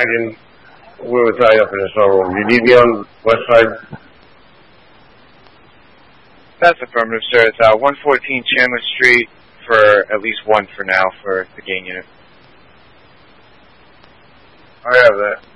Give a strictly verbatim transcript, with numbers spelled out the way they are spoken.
can, we were tied up in a showroom. You need me on west side? That's affirmative, sir. It's uh, one fourteen Chandler Street for at least one for now for the gain unit. I have that.